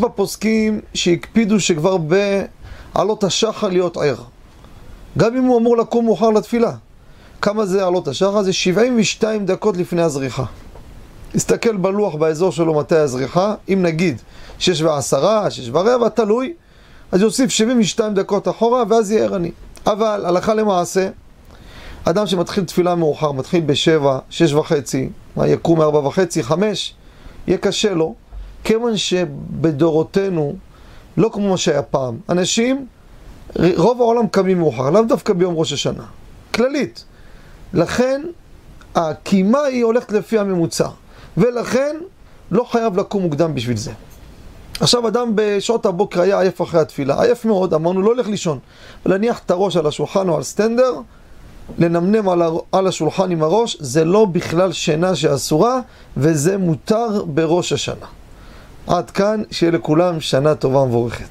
בפוסקים שהקפידו שכבר בעלות השחר להיות ער. גם אם הוא אמור לקום מאוחר לתפילה. כמה זה עלות השחר? זה 72 דקות לפני הזריחה. תסתכל בלוח באזור שלו מתי הזריחה, אם נגיד 6:10, 6:15, תלוי, אז יוסיף 72 דקות אחורה ואז יהיה ערני. אבל הלכה למעשה, אדם שמתחיל תפילה מאוחר, מתחיל ב7, 6:30, יקום 4:30, 5, יהיה קשה לו, כיוון שבדורותינו, לא כמו מה שהיה פעם, אנשים, רוב העולם קמים מאוחר, לאו דווקא ביום ראש השנה, כללית. לכן, הקימה היא הולכת לפי הממוצע, ולכן לא חייב לקום מוקדם בשביל זה. עכשיו אדם בשעות הבוקר היה עייף אחרי התפילה, עייף מאוד, אמרנו לא הולך לישון, ולהניח את הראש על השולחן או על סטנדר, לנמנם על השולחן עם הראש, זה לא בכלל שינה שאסורה, וזה מותר בראש השנה. עד כאן, שיהיה לכולם שנה טובה ומבורכת.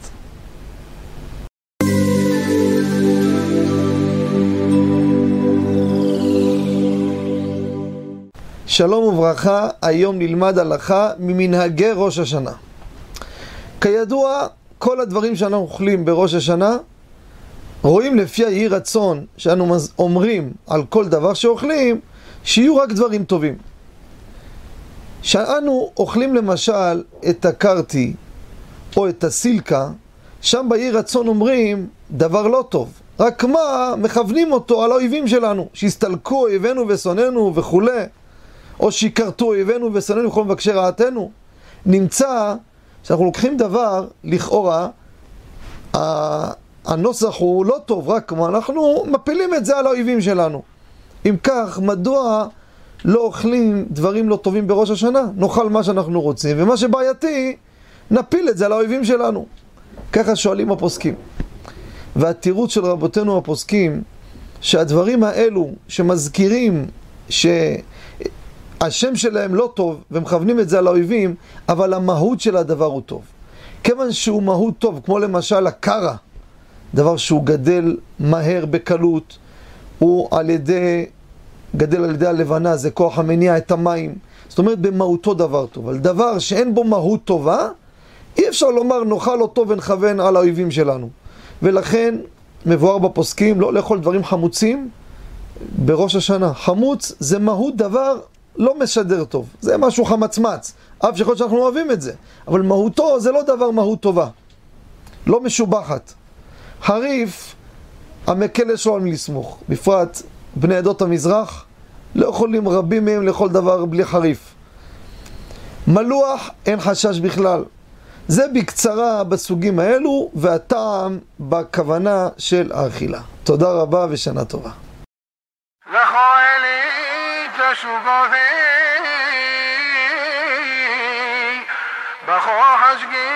שלום וברכה, היום נלמד הלכה ממנהגי ראש השנה. כידוע, כל הדברים שאנחנו אוכלים בראש השנה, רואים לפי היהי רצון שאנו אומרים על כל דבר שאוכלים, שיהיו רק דברים טובים. שאנו אוכלים למשל את הקרטי או את הסילקה, שם ביהי רצון אומרים דבר לא טוב. רק מה, מכוונים אותו על האויבים שלנו, שהסתלקו אויבינו ושונאינו וכו', או שיקרתו אויבינו ושונאינו וכל מבקשי רעתנו. נמצא שאנחנו לוקחים דבר, לכאורה, הנוסח הוא לא טוב, רק כמו אנחנו מפילים את זה על האויבים שלנו. אם כך, מדוע לא אוכלים דברים לא טובים בראש השנה? נאכל מה שאנחנו רוצים, ומה שבעייתי, נפיל את זה על האויבים שלנו. ככה שואלים הפוסקים. והתירוץ של רבותינו הפוסקים, שהדברים האלו שמזכירים שהשם שלהם לא טוב, ומכוונים את זה על האויבים, אבל המהות של הדבר הוא טוב. כיוון שהוא מהות טוב, כמו למשל הקרה, דבר שהוא גדל מהר בקלות, הוא גדל על ידי הלבנה, זה כוח המניע את המים. זאת אומרת, במהותו דבר טוב. אבל דבר שאין בו מהות טובה, אי אפשר לומר נאכל אותו ונכוון על האויבים שלנו. ולכן מבואר בפוסקים לא לאכול דברים חמוצים בראש השנה. חמוץ זה מהות דבר לא משדר טוב. זה משהו חמצמץ. אף שיכול שאנחנו אוהבים את זה. אבל מהותו זה לא דבר מהות טובה. לא משובחת. חריף, המקל שלו על מי לסמוך. בפרט בני עדות המזרח, לא יכולים רבים מהם לאכול דבר בלי חריף. מלוח, אין חשש בכלל. זה בקצרה בסוגים האלו, והטעם בכוונה של האכילה. תודה רבה ושנה טובה. לכו אלי תשובו בי, בכו חשגי